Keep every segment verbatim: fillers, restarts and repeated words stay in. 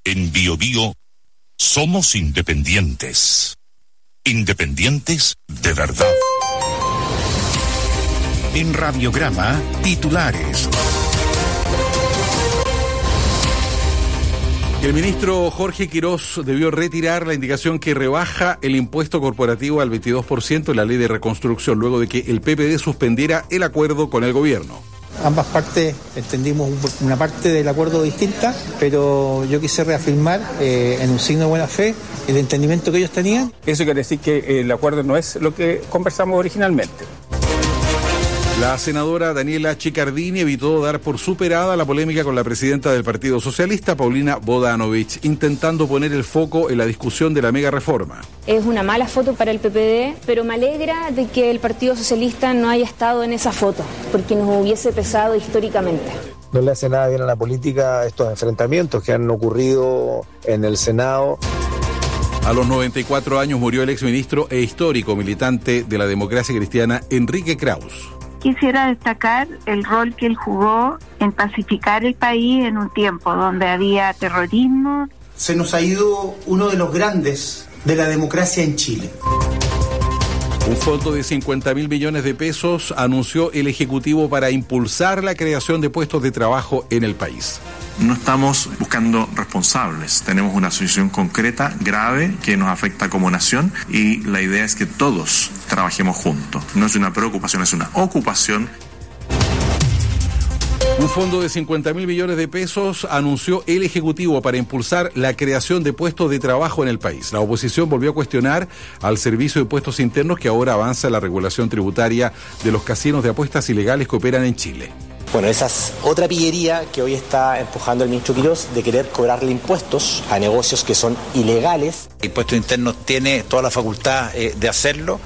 En Bio Bio somos independientes. Independientes de verdad. En Radiograma, titulares. El ministro Jorge Quirós debió retirar la indicación que rebaja el impuesto corporativo al veintidós por ciento en la ley de reconstrucción, luego de que el P P D suspendiera el acuerdo con el gobierno. Ambas partes entendimos una parte del acuerdo distinta, pero yo quise reafirmar eh, en un signo de buena fe el entendimiento que ellos tenían. Eso quiere decir que el acuerdo no es lo que conversamos originalmente. La senadora Daniela Chiccardini evitó dar por superada la polémica con la presidenta del Partido Socialista, Paulina Bodanovich, intentando poner el foco en la discusión de la mega reforma. Es una mala foto para el P P D, pero me alegra de que el Partido Socialista no haya estado en esa foto, porque nos hubiese pesado históricamente. No le hace nada bien a la política estos enfrentamientos que han ocurrido en el Senado. A los noventa y cuatro años murió el exministro e histórico militante de la democracia cristiana, Enrique Kraus. Quisiera destacar el rol que él jugó en pacificar el país en un tiempo donde había terrorismo. Se nos ha ido uno de los grandes de la democracia en Chile. Un fondo de cincuenta mil millones de pesos anunció el Ejecutivo para impulsar la creación de puestos de trabajo en el país. No estamos buscando responsables, tenemos una situación concreta, grave, que nos afecta como nación y la idea es que todos trabajemos juntos. No es una preocupación, es una ocupación. Un fondo de cincuenta mil millones de pesos anunció el Ejecutivo para impulsar la creación de puestos de trabajo en el país. La oposición volvió a cuestionar al Servicio de Puestos Internos, que ahora avanza en la regulación tributaria de los casinos de apuestas ilegales que operan en Chile. Bueno, esa es otra pillería que hoy está empujando el ministro Quirós, de querer cobrarle impuestos a negocios que son ilegales. Impuestos Internos tiene toda la facultad eh, de hacerlo.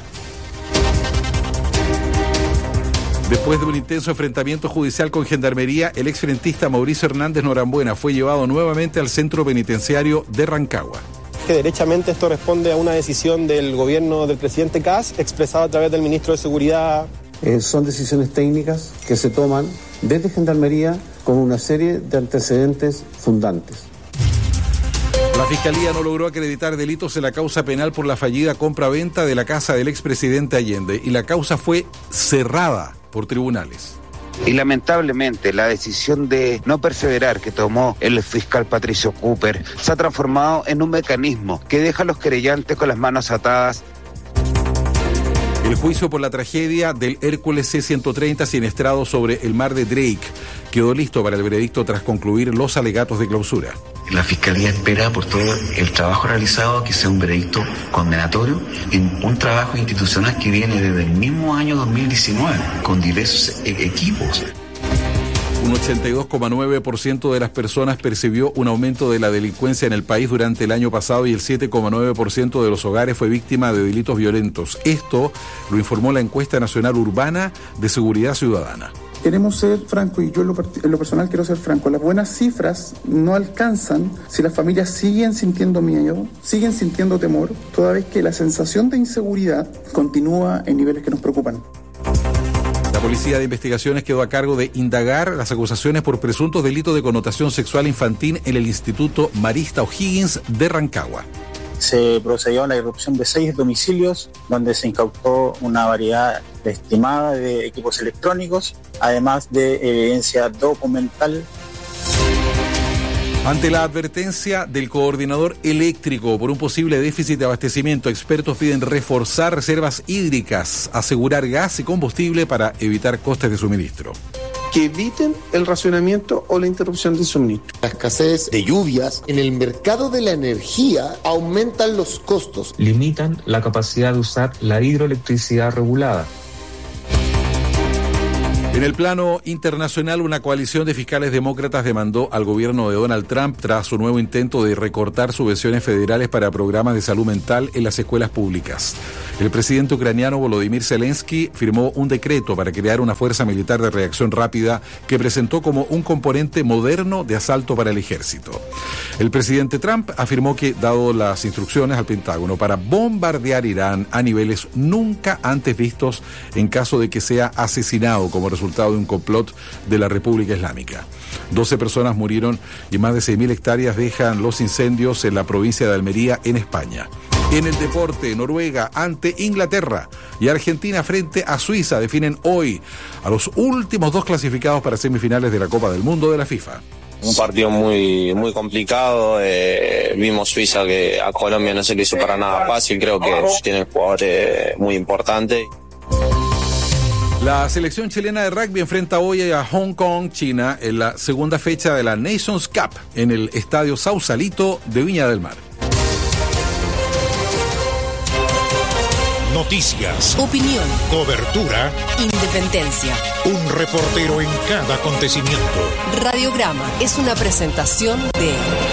Después de un intenso enfrentamiento judicial con Gendarmería, el exfrentista Mauricio Hernández Norambuena fue llevado nuevamente al centro penitenciario de Rancagua. Que derechamente esto responde a una decisión del gobierno del presidente Kast, expresada a través del ministro de Seguridad. Eh, son decisiones técnicas que se toman desde Gendarmería con una serie de antecedentes fundantes. La Fiscalía no logró acreditar delitos en la causa penal por la fallida compra-venta de la casa del expresidente Allende y la causa fue cerrada por tribunales. Y lamentablemente la decisión de no perseverar que tomó el fiscal Patricio Cooper se ha transformado en un mecanismo que deja a los querellantes con las manos atadas. El juicio por la tragedia del Hércules C ciento treinta siniestrado sobre el mar de Drake quedó listo para el veredicto tras concluir los alegatos de clausura. La Fiscalía espera por todo el trabajo realizado que sea un veredicto condenatorio en un trabajo institucional que viene desde el mismo año dos mil diecinueve con diversos e- equipos. Un ochenta y dos coma nueve por ciento de las personas percibió un aumento de la delincuencia en el país durante el año pasado y el siete coma nueve por ciento de los hogares fue víctima de delitos violentos. Esto lo informó la encuesta nacional urbana de seguridad ciudadana. Queremos ser francos y yo en lo, en lo personal quiero ser franco. Las buenas cifras no alcanzan si las familias siguen sintiendo miedo, siguen sintiendo temor, toda vez que la sensación de inseguridad continúa en niveles que nos preocupan. La Policía de Investigaciones quedó a cargo de indagar las acusaciones por presuntos delitos de connotación sexual infantil en el Instituto Marista O'Higgins de Rancagua. Se procedió a la irrupción de seis domicilios donde se incautó una variedad estimada de equipos electrónicos, además de evidencia documental. Ante la advertencia del coordinador eléctrico por un posible déficit de abastecimiento, expertos piden reforzar reservas hídricas, asegurar gas y combustible para evitar costes de suministro. Que eviten el racionamiento o la interrupción de suministro. La escasez de lluvias en el mercado de la energía aumentan los costos. Limitan la capacidad de usar la hidroelectricidad regulada. En el plano internacional, una coalición de fiscales demócratas demandó al gobierno de Donald Trump tras su nuevo intento de recortar subvenciones federales para programas de salud mental en las escuelas públicas. El presidente ucraniano Volodymyr Zelensky firmó un decreto para crear una fuerza militar de reacción rápida que presentó como un componente moderno de asalto para el ejército. El presidente Trump afirmó que, dado las instrucciones al Pentágono para bombardear Irán a niveles nunca antes vistos en caso de que sea asesinado como resultado de un complot de la República Islámica. doce personas murieron y más de seis mil hectáreas dejan los incendios en la provincia de Almería, en España. En el deporte, Noruega ante Inglaterra y Argentina frente a Suiza definen hoy a los últimos dos clasificados para semifinales de la Copa del Mundo de la FIFA. Un partido muy muy complicado, eh, vimos Suiza que a Colombia no se le hizo para nada fácil, creo que tienen jugadores muy importantes. La selección chilena de rugby enfrenta hoy a Hong Kong, China, en la segunda fecha de la Nations Cup en el Estadio Sausalito de Viña del Mar. Noticias, opinión, cobertura, independencia. Un reportero en cada acontecimiento. Radiograma es una presentación de...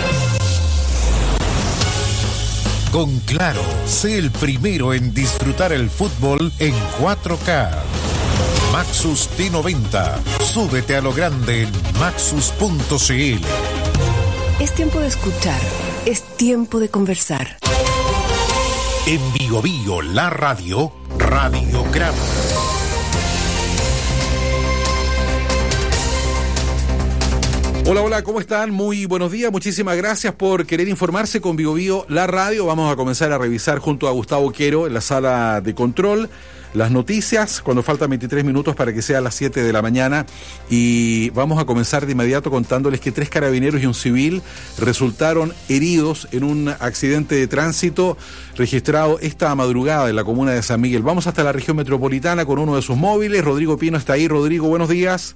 Con Claro, sé el primero en disfrutar el fútbol en cuatro K. Maxus T noventa. Súbete a lo grande en maxus punto c l. Es tiempo de escuchar, es tiempo de conversar. En Bio Bio, la radio, Radiograma. Hola, hola, ¿cómo están? Muy buenos días, muchísimas gracias por querer informarse con Bio Bio, la radio. Vamos a comenzar a revisar junto a Gustavo Quero en la sala de control las noticias, cuando faltan veintitrés minutos para que sea las siete de la mañana, y vamos a comenzar de inmediato contándoles que tres carabineros y un civil resultaron heridos en un accidente de tránsito registrado esta madrugada en la comuna de San Miguel. Vamos hasta la región metropolitana con uno de sus móviles. Rodrigo Pino está ahí. Rodrigo, buenos días.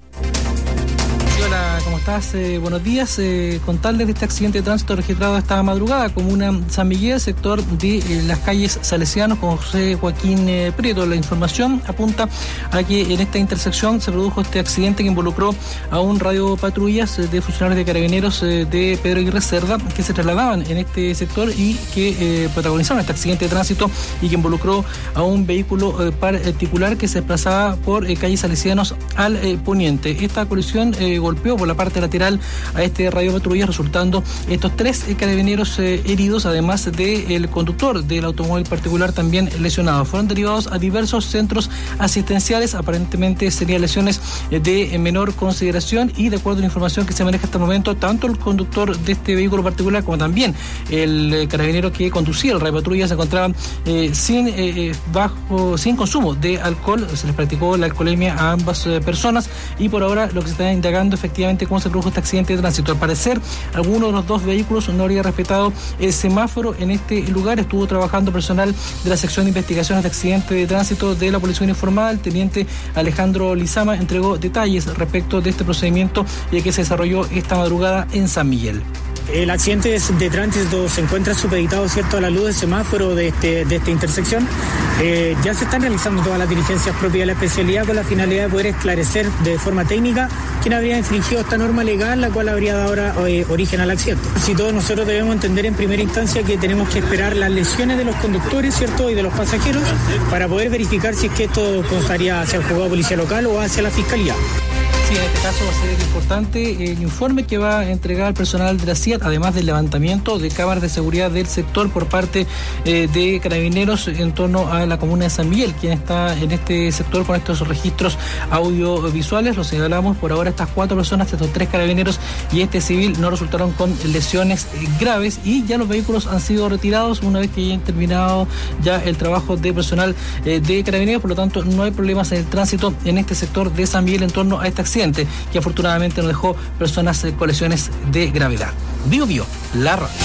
Hola, ¿cómo estás? Eh, buenos días. Eh, contarles de este accidente de tránsito registrado esta madrugada, comuna San Miguel, sector de eh, las calles Salesianos con José Joaquín eh, Prieto. La información apunta a que en esta intersección se produjo este accidente que involucró a un radio patrullas eh, de funcionarios de carabineros eh, de Pedro Aguirre Cerda que se trasladaban en este sector y que eh, protagonizaron este accidente de tránsito y que involucró a un vehículo eh, particular que se desplazaba por eh, calles Salesianos al eh, poniente. Esta colisión eh, golpeó por la parte lateral a este radio patrulla, resultando estos tres eh, carabineros eh, heridos, además del conductor del automóvil particular también lesionado. Fueron derivados a diversos centros asistenciales, aparentemente serían lesiones eh, de menor consideración, y de acuerdo a la información que se maneja hasta el momento, tanto el conductor de este vehículo particular como también el eh, carabinero que conducía el radio patrulla se encontraban eh, sin eh, bajo sin consumo de alcohol. Se les practicó la alcoholemia a ambas eh, personas, y por ahora lo que se está indagando efectivamente cómo se produjo este accidente de tránsito. Al parecer, alguno de los dos vehículos no habría respetado el semáforo en este lugar. Estuvo trabajando personal de la sección de investigaciones de accidentes de tránsito de la Policía Uniformada. El teniente Alejandro Lizama entregó detalles respecto de este procedimiento y que se desarrolló esta madrugada en San Miguel. El accidente de tránsito se encuentra supeditado, ¿cierto?, a la luz del semáforo de, este, de esta intersección. Eh, ya se están realizando todas las diligencias propias de la especialidad con la finalidad de poder esclarecer de forma técnica quién habría infringido esta norma legal, la cual habría dado ahora, eh, origen al accidente. Si todos nosotros debemos entender en primera instancia que tenemos que esperar las lesiones de los conductores, ¿cierto?, y de los pasajeros para poder verificar si es que esto constaría hacia el juzgado de policía local o hacia la fiscalía. Sí, en este caso va a ser importante el informe que va a entregar el personal de la C I A T, además del levantamiento de cámaras de seguridad del sector por parte eh, de carabineros en torno a la comuna de San Miguel, quien está en este sector con estos registros audiovisuales. Lo señalamos, por ahora estas cuatro personas, estos tres carabineros y este civil, no resultaron con lesiones eh, graves, y ya los vehículos han sido retirados una vez que hayan terminado ya el trabajo de personal eh, de carabineros. Por lo tanto, no hay problemas en el tránsito en este sector de San Miguel en torno a este accidente, que afortunadamente no dejó personas eh, con lesiones de gravedad. Bio Bio, la radio.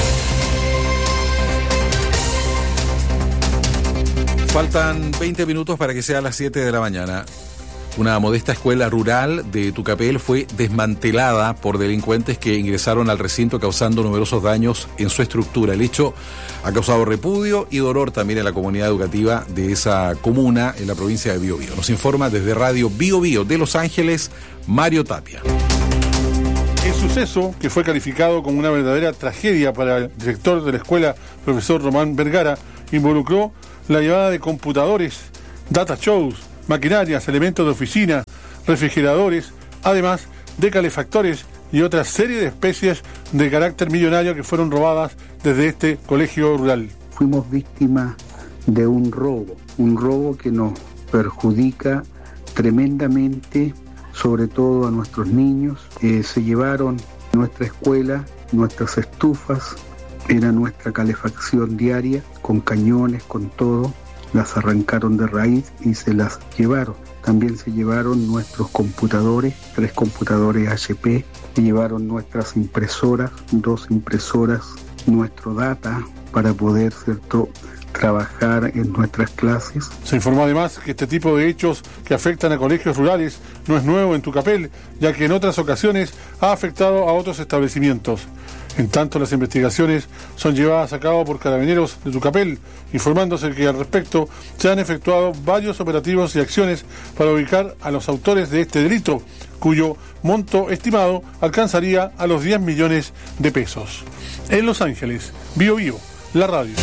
Faltan veinte minutos para que sea las siete de la mañana. Una modesta escuela rural de Tucapel fue desmantelada por delincuentes que ingresaron al recinto causando numerosos daños en su estructura. El hecho ha causado repudio y dolor también en la comunidad educativa de esa comuna en la provincia de Bio Bio. Nos informa desde Radio Bio Bio de Los Ángeles, Mario Tapia. El suceso, que fue calificado como una verdadera tragedia para el director de la escuela, profesor Román Vergara, involucró la llevada de computadores, data shows, maquinarias, elementos de oficina, refrigeradores, además de calefactores y otra serie de especies de carácter millonario que fueron robadas desde este colegio rural. Fuimos víctimas de un robo, un robo que nos perjudica tremendamente, sobre todo a nuestros niños. Eh, se llevaron nuestra escuela, nuestras estufas, era nuestra calefacción diaria, con cañones, con todo, las arrancaron de raíz y se las llevaron. También se llevaron nuestros computadores, tres computadores H P, se llevaron nuestras impresoras, dos impresoras, nuestro data para poder, ¿cierto?, trabajar en nuestras clases. Se informó además que este tipo de hechos que afectan a colegios rurales no es nuevo en Tucapel, ya que en otras ocasiones ha afectado a otros establecimientos. En tanto, las investigaciones son llevadas a cabo por carabineros de Tucapel, informándose que al respecto se han efectuado varios operativos y acciones para ubicar a los autores de este delito, cuyo monto estimado alcanzaría a los diez millones de pesos. En Los Ángeles, Bio Bio, la radio.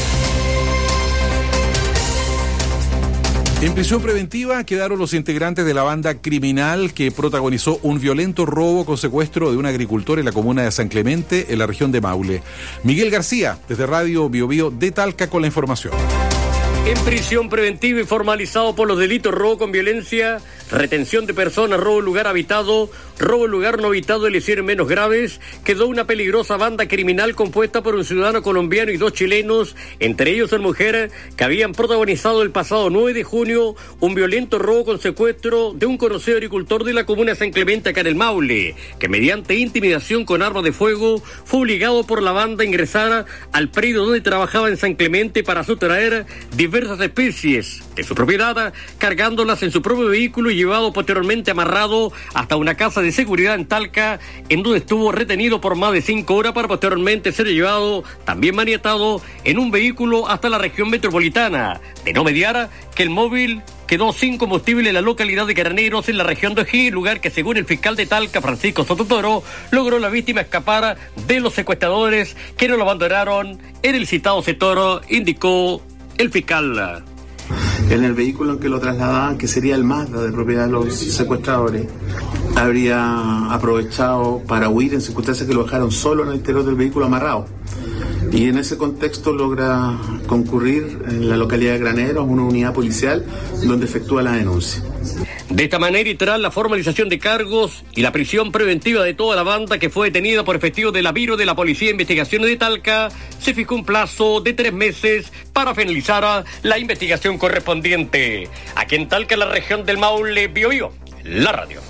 En prisión preventiva quedaron los integrantes de la banda criminal que protagonizó un violento robo con secuestro de un agricultor en la comuna de San Clemente, en la región de Maule. Miguel García, desde Radio Bio Bio de Talca, con la información. En prisión preventiva y formalizado por los delitos robo con violencia, retención de personas, robo en lugar habitado, robo en lugar no habitado y lesiones menos graves, quedó una peligrosa banda criminal compuesta por un ciudadano colombiano y dos chilenos, entre ellos una mujer, que habían protagonizado el pasado nueve de junio un violento robo con secuestro de un conocido agricultor de la comuna de San Clemente, acá en el Maule, que mediante intimidación con arma de fuego fue obligado por la banda a ingresar al predio donde trabajaba en San Clemente para sustraer diversas especies de su propiedad, cargándolas en su propio vehículo y llevado posteriormente amarrado hasta una casa de seguridad en Talca, en donde estuvo retenido por más de cinco horas para posteriormente ser llevado, también maniatado, en un vehículo hasta la región metropolitana. De no mediar que el móvil quedó sin combustible en la localidad de Caraneros, en la región de O'Higgins, lugar que, según el fiscal de Talca, Francisco Sototoro, logró la víctima escapar de los secuestradores que no lo abandonaron en el citado sector, indicó el fiscal. En el vehículo en que lo trasladaban, que sería el Mazda de propiedad de los secuestradores, habría aprovechado para huir en circunstancias que lo dejaron solo en el interior del vehículo amarrado. Y en ese contexto logra concurrir en la localidad de Graneros una unidad policial donde efectúa la denuncia. De esta manera, y tras la formalización de cargos y la prisión preventiva de toda la banda que fue detenida por efectivos de la Biro de la Policía de Investigaciones de Talca, se fijó un plazo de tres meses para finalizar la investigación correspondiente. Aquí en Talca, la región del Maule, Bio Bio, la radio.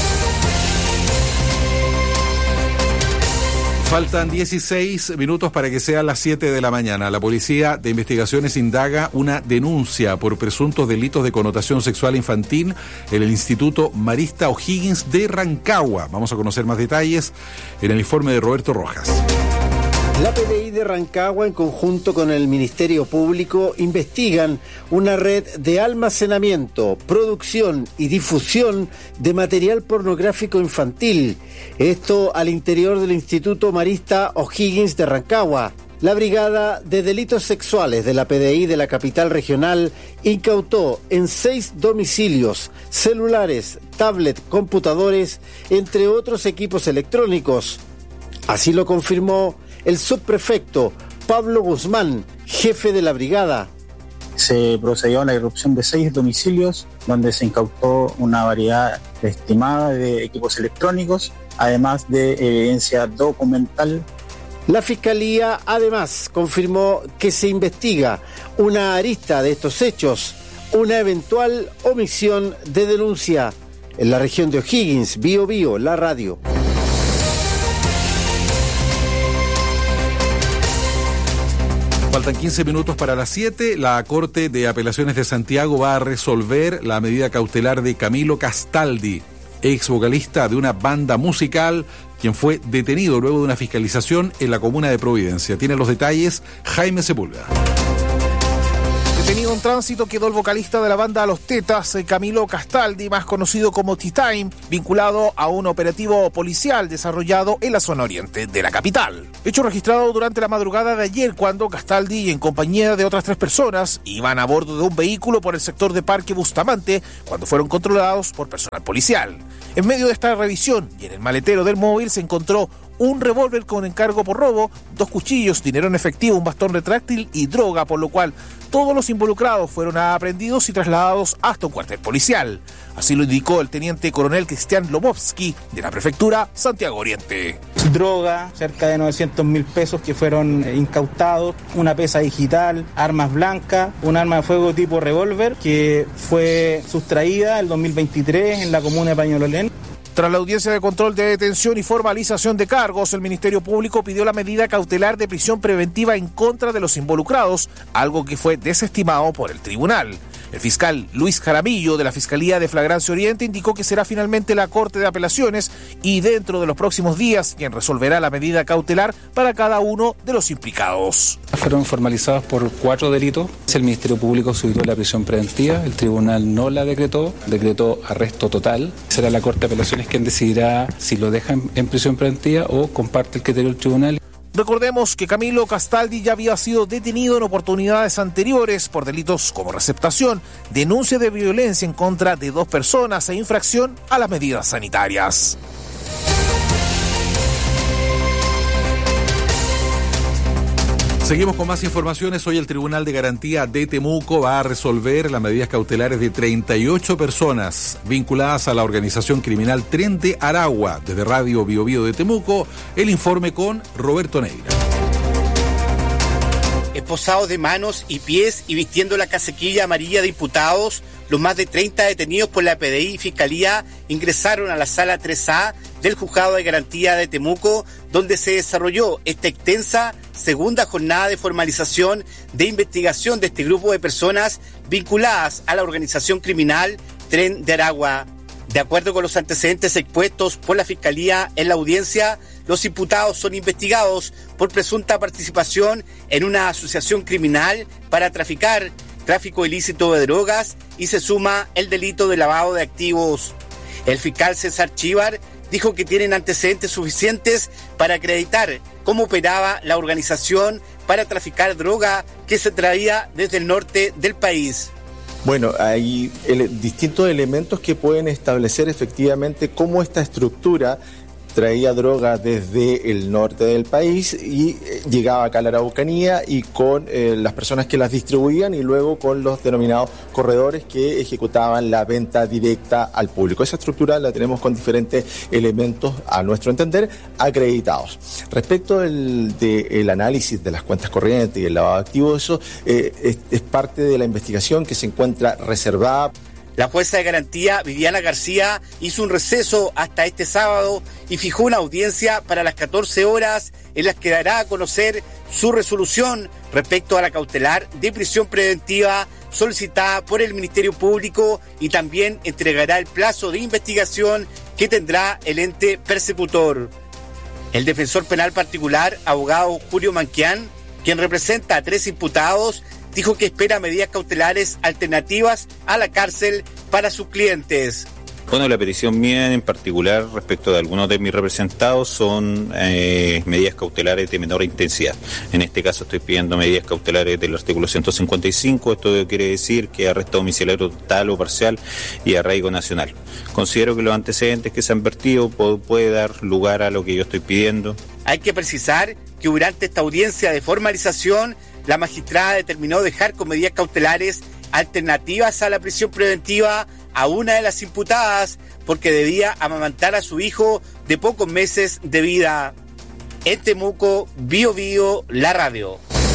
Faltan dieciséis minutos para que sean las siete de la mañana. La Policía de Investigaciones indaga una denuncia por presuntos delitos de connotación sexual infantil en el Instituto Marista O'Higgins de Rancagua. Vamos a conocer más detalles en el informe de Roberto Rojas. La P D I de Rancagua, en conjunto con el Ministerio Público, investigan una red de almacenamiento, producción y difusión de material pornográfico infantil. Esto al interior del Instituto Marista O'Higgins de Rancagua. La Brigada de Delitos Sexuales de la P D I de la capital regional incautó en seis domicilios celulares, tablet, computadores, entre otros equipos electrónicos. Así lo confirmó el subprefecto Pablo Guzmán, jefe de la brigada. Se procedió a la irrupción de seis domicilios donde se incautó una variedad estimada de equipos electrónicos, además de evidencia documental. La Fiscalía además confirmó que se investiga una arista de estos hechos, una eventual omisión de denuncia. En la región de O'Higgins, Bio Bio, la radio. Faltan quince minutos para las siete. La Corte de Apelaciones de Santiago va a resolver la medida cautelar de Camilo Castaldi, ex vocalista de una banda musical, quien fue detenido luego de una fiscalización en la comuna de Providencia. Tiene los detalles Jaime Sepúlveda. Detenido en tránsito quedó el vocalista de la banda Los Tetas, Camilo Castaldi, más conocido como T-Time, vinculado a un operativo policial desarrollado en la zona oriente de la capital. Hecho registrado durante la madrugada de ayer, cuando Castaldi, en compañía de otras tres personas, iban a bordo de un vehículo por el sector de Parque Bustamante, cuando fueron controlados por personal policial. En medio de esta revisión y en el maletero del móvil se encontró un revólver con encargo por robo, dos cuchillos, dinero en efectivo, un bastón retráctil y droga, por lo cual todos los involucrados fueron aprehendidos y trasladados hasta un cuartel policial. Así lo indicó el teniente coronel Cristian Lobovsky de la prefectura Santiago Oriente. Droga, cerca de novecientos mil pesos que fueron incautados, una pesa digital, armas blancas, un arma de fuego tipo revólver que fue sustraída el dos mil veintitrés en la comuna de Pañololén. Tras la audiencia de control de detención y formalización de cargos, el Ministerio Público pidió la medida cautelar de prisión preventiva en contra de los involucrados, algo que fue desestimado por el tribunal. El fiscal Luis Jaramillo, de la Fiscalía de Flagrancia Oriente, indicó que será finalmente la Corte de Apelaciones y dentro de los próximos días quien resolverá la medida cautelar para cada uno de los implicados. Fueron formalizados por cuatro delitos. El Ministerio Público solicitó la prisión preventiva, el tribunal no la decretó, decretó arresto total. Será la Corte de Apelaciones quien decidirá si lo dejan en prisión preventiva o comparte el criterio del tribunal. Recordemos que Camilo Castaldi ya había sido detenido en oportunidades anteriores por delitos como receptación, denuncia de violencia en contra de dos personas e infracción a las medidas sanitarias. Seguimos con más informaciones. Hoy el Tribunal de Garantía de Temuco va a resolver las medidas cautelares de treinta y ocho personas vinculadas a la organización criminal Tren de Aragua. Desde Radio Bio Bio de Temuco, el informe con Roberto Neira. Esposados de manos y pies y vistiendo la casaquilla amarilla de imputados, los más de treinta detenidos por la P D I y Fiscalía ingresaron a la Sala tres A del Juzgado de Garantía de Temuco, donde se desarrolló esta extensa segunda jornada de formalización de investigación de este grupo de personas vinculadas a la organización criminal Tren de Aragua. De acuerdo con los antecedentes expuestos por la Fiscalía en la audiencia, los imputados son investigados por presunta participación en una asociación criminal para traficar, tráfico ilícito de drogas y se suma el delito de lavado de activos. El fiscal César Chívar dijo que tienen antecedentes suficientes para acreditar cómo operaba la organización para traficar droga que se traía desde el norte del país. Bueno, hay ele- distintos elementos que pueden establecer efectivamente cómo esta estructura traía droga desde el norte del país y eh, llegaba acá a la Araucanía y con eh, las personas que las distribuían y luego con los denominados corredores que ejecutaban la venta directa al público. Esa estructura la tenemos con diferentes elementos, a nuestro entender, acreditados. Respecto del de el análisis de las cuentas corrientes y el lavado de activos, eso eh, es, es parte de la investigación que se encuentra reservada. La jueza de garantía, Viviana García, hizo un receso hasta este sábado y fijó una audiencia para las catorce horas en las que dará a conocer su resolución respecto a la cautelar de prisión preventiva solicitada por el Ministerio Público y también entregará el plazo de investigación que tendrá el ente persecutor. El defensor penal particular, abogado Julio Manquián, quien representa a tres imputados, dijo que espera medidas cautelares alternativas a la cárcel para sus clientes. Bueno, la petición mía en particular respecto de algunos de mis representados son eh, medidas cautelares de menor intensidad. En este caso estoy pidiendo medidas cautelares del artículo ciento cincuenta y cinco, esto quiere decir que arresto domiciliario total o parcial y arraigo nacional. Considero que los antecedentes que se han vertido puede, puede dar lugar a lo que yo estoy pidiendo. Hay que precisar que durante esta audiencia de formalización, la magistrada determinó dejar con medidas cautelares alternativas a la prisión preventiva a una de las imputadas porque debía amamantar a su hijo de pocos meses de vida. En Temuco, Bio Bio, la radio.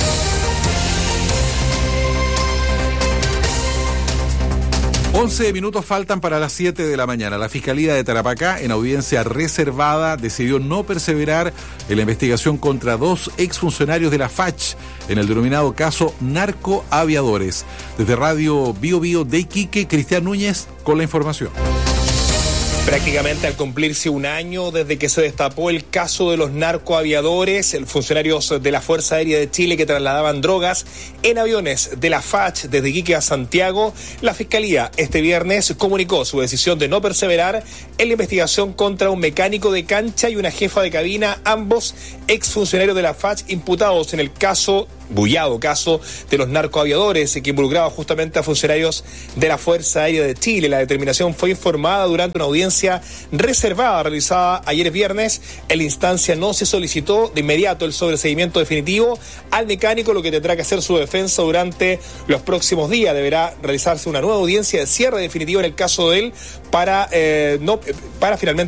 once minutos faltan para las siete de la mañana. La Fiscalía de Tarapacá, en audiencia reservada, decidió no perseverar en la investigación contra dos exfuncionarios de la F A C H en el denominado caso Narcoaviadores. Desde Radio Bio Bio de Iquique, Cristian Núñez con la información. Prácticamente al cumplirse un año desde que se destapó el caso de los narcoaviadores, el funcionarios de la Fuerza Aérea de Chile que trasladaban drogas en aviones de la F A C H desde Iquique a Santiago, la Fiscalía este viernes comunicó su decisión de no perseverar en la investigación contra un mecánico de cancha y una jefa de cabina, ambos exfuncionarios de la F A C H imputados en el caso bullado caso de los narcoaviadores que involucraba justamente a funcionarios de la Fuerza Aérea de Chile. La determinación fue informada durante una audiencia reservada realizada ayer viernes. En la instancia no se solicitó de inmediato el sobreseimiento definitivo al mecánico, lo que tendrá que hacer su defensa durante los próximos días. Deberá realizarse una nueva audiencia de cierre definitivo en el caso de él para, eh, no, para finalmente